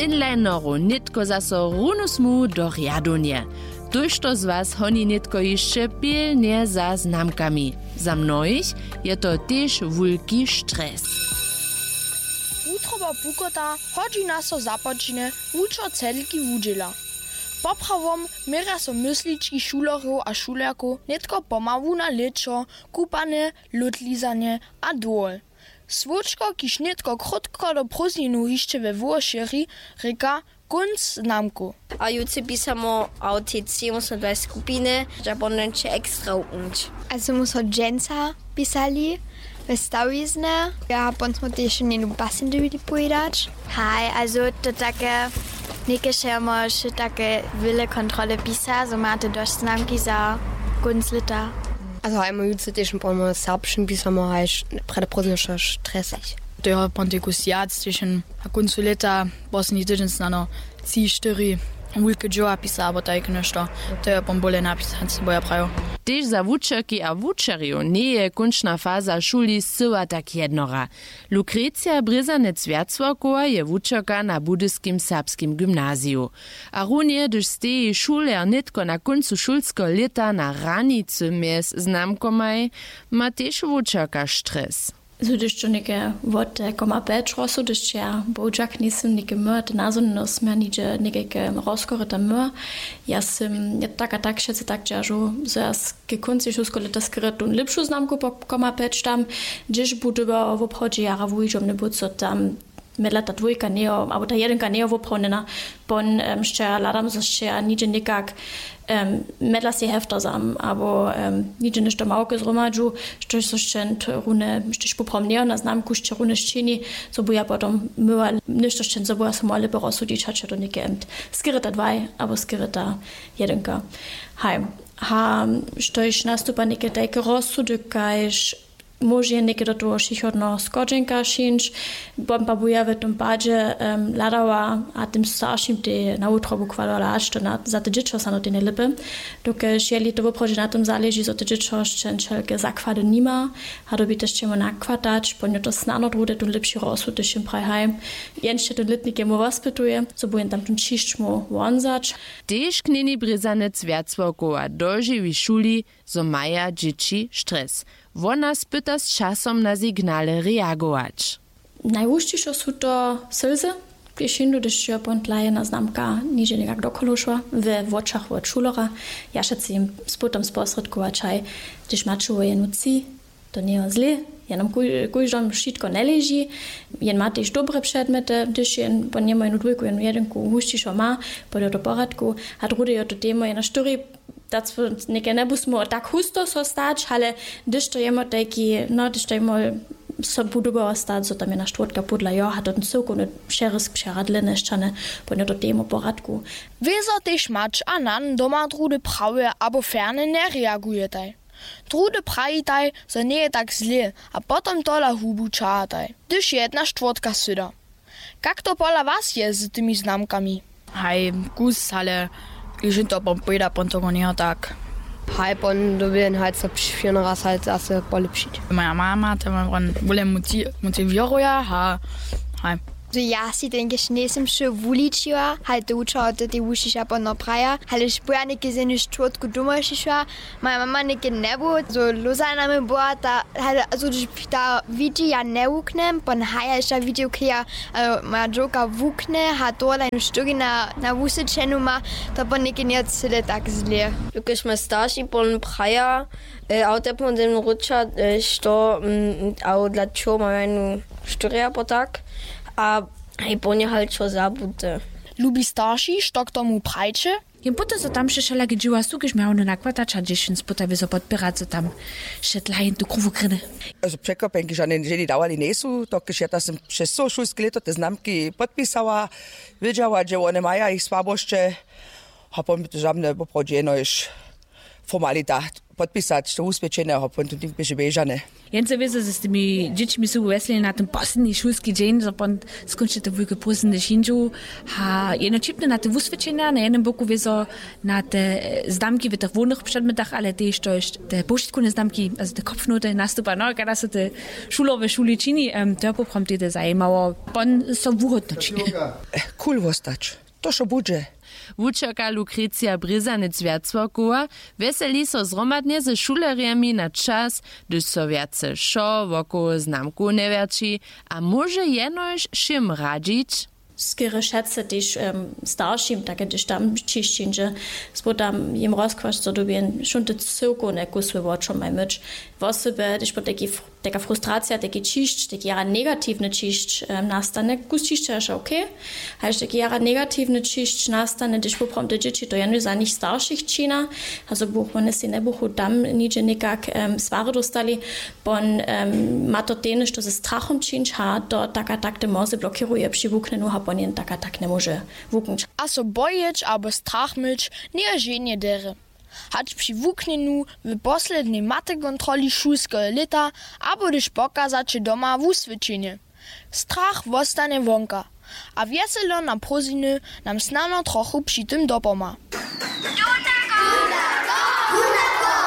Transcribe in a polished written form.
Inlineru nitko zaso runusmu do riadonie. Tužto z was honi nitko jeszcze pilnie za znamkami. Za mnohich je to też wulki stres. Utroba pukota hodzi naso započine učo celki wudźela. Poprawom mira so myslički šulerov a šulerku netko pomalu na lečo, kupane, lutlizanie a dôl. Svočko, kiž netko krotko do prózdninu hišče ve Włoszeri, reka kunc znamku. A jutro pisamo o te 720 skupiny, że będą się ekstra uczyć. Also muss auch Jensa pisali, wystawizne. Ja bądźmy też nie basende powiedzieć. Hi, also to takie nie się może takie wiele kontrole pisa, so máte dość znamki za kunslita. Also einmal jutro też będziemy serbschen pisamo, heißt predproznischer stressig. To je pontekusjat zwischen konsuleta, bosni tydzień znano, C4, wulke Joa pisa, aber tak nešto. To je bombole napisać, bo ja prajo. Tež za wučerki a wučerju nie je končna faza šuli zcyła tak jednora. Lukrecja Bryzanec-Wjacłakowa je wučerka na budyskim serbskim gymnaziju. A runie, gdyż steji šuler nitko na koncu šulsko leta na ranicy mjez znamkomaj, ma tež wučerka stres. So gdyż to neke wod koma peć rosu, gdyż ja bołczak nisem neke mör, nazon nos mir nige neke rozkorita mör. Ja sam tak się tak działo, że ja gekunci szulsko leta skryt un lepszu znamku koma peć tam, gdyż budowa w obchodzie jara wujom ne buco tam lata dwójka neo, albo ta jedynka neo wopronena, bon jeszcze ladam, że się nigdzie nikak medla się hefta sam, albo nigdzie niż to małke zromadzu, coś szczęt rune, coś popomniał na znamku, jeszcze rune szczini, co bo ja potem myła, niż to szczęt, co bo ja samo lepo rozsudzić, chać to nikie skryta dwaj, albo skryta jedynka. Hej, coś nastupa nikie takie rozsudykajsz, może niekie do toho šichodno skočenka šinč, bom pa buja v tom pađe ladała, a tym starším te na utrobu kvalala ačto za te džičo sa no te nelipe. Doke šeli to voprože na tom záleží, za te džičo ščenčelke zakvadu nima, a dobi te ščemo nakvatač, ponjo to snano drude tu lepši rozsud, te šim prajhaj. Jenšte tu litnike mu rozpituje, so bujen tam tu čiščmu vonzač. Tež knini Bryzanec-Wjacłakowa doživi šuli, zo maja džiči stres. Wona spyta z časom na signale reagować. Najłuższe są to slzy, kieszyndu, gdyż się pontlajena znamka niže nekak dokolo šła w oczach od szulera. Ja się im spotom sposredkować, gdyż mačuło je nuci, to nie jest zle, jenom kujždom všetko neleží, jen má tež dobre předmety, když jen po němu jednu dvojku, jednu jedynku huštišo má, pôjde do poradku, a druhý je to téma, jen na štyri, tak neke nebusmo tak husto so stać, ale když to jemo taki, no když to jemo so budowa stać, so tam je na štvrtka podla jo, a to ten celkovne šerisk přeradlene ščane, pôjde do téma poradku. Weser tež mač a nan doma drude prawe abo ferne ne reagujete. Drude prajitaj, że nie je tak zle, a potom tola hubu čahataj, když je jedna štvrtka syda. Jak to pola was je z tymi znamkami? Hej, kus, ale ich to pojda pontogo nie tak. Hej, bon, du will halt so pšfirneras halt zase polepšiť. Moja mama, to man vole motivíruje, a hej. So ja si denke, nie som še vuličila, halt učila to ty ušiša podno praja, ale špoja neke zene štvrtku doma šiša, moja mama neke nebu, so luzana mi bola, also ta vidí ja neuknem, pon haja ešte vidí, klia moja džoka vukne, ha tohle štugi na vusečenu ma, to pon neke nie celé tak zle. Když sme starší pon praja, auto pon dem ruča, što dla čo máme štyria potak, a hej, ponie halt čo zabudte. Lubi starší, što k tomu prajče? Jem potem so tam še šele gdživa sukiš miał na kvatača, dziesięć spotawy so podpirace tam šetlajen tu kruvu krene. Also překvapenky, že nie dawali nesu, to když ja tam przez so šulské leto te znamki podpisała, wiedziała, że one mają ich słabości, a potem to żadne poprodzeno już formalita podpisać to uspječeného, potom tým by bežane. Jen se wiedzą, że z tymi dziećmi są weseli na tym posledni szulski dzień, że pan skończy te wujke prosende šinžu, a jednocipne na te usvědčenia, na jednym boku wiedzą na te zdamki w tych wolnych przedmiotach, ale też te poszczególne zdamki, also te kopfnote nastupa, no, kada se te szulowe šuli čini, to poprom te zajímało, pan so wuhodnoči. Cool vostać, to šo budže. Wučerka Lukrecja Bryzanec-Wiacłakowa weseli so zromadnie ze šuleriami na czas, gdyż so wiace šo woko znamku ne wierči, a może jenož šim radzić? Skoro schätze dich staršim, tako da tam čišćinže, spodam jim rozkvaš, so dobien schon te cirko neko svoj vočo maj myč. Vosebe, když pod taka frustracija, taki čišć, taki jara negativny čišć nastane, gus čišća je okej, haž taki jara negativny čišć nastane, když poprom te dzieci to jenu za njih starših čina, also buchmane si ne buchu tam niče nekak svare dostali, bon ma to tene, što se strachom činč, ha to taka takte moze blokiruje przy wuknenu, ha bon jen taka tak ne može wuknč. A so bojić albo strach myć, nie żenie dere. Hać przy wuknenu w poslednej matekontroli szulskiego leta, albo gdyż pokazać doma w uswycienie. Strach wostanie wonka, a wieselo na proziny nam snano trochu przy tym dopoma.